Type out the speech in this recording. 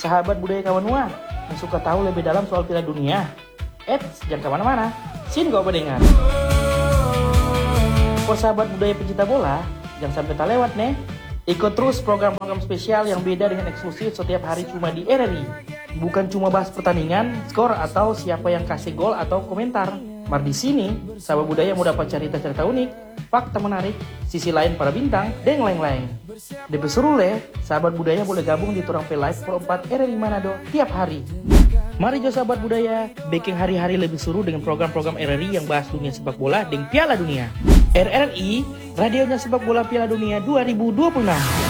Sahabat budaya kawan nuah yang suka tahu lebih dalam soal Piala Dunia, jangan kemana-mana, sini kau dengar. For sahabat budaya pencinta bola, jangan sampai tak lewat nih. Ikut terus program-program spesial yang beda dengan eksklusif setiap hari cuma di RRI. Bukan cuma bahas pertandingan, skor atau siapa yang kasih gol atau komentar. Mar di sini, sahabat budaya mau dapat cerita-cerita unik, fakta menarik, sisi lain para bintang, dan lain-lain. DP seru le, sahabat budaya boleh gabung di Turang Play Live Pro 4 RRI Manado tiap hari. Mari jo sahabat budaya, bikin hari-hari lebih seru dengan program-program RRI yang bahas dunia sepak bola dan Piala Dunia. RRI, radionya sepak bola Piala Dunia 2026.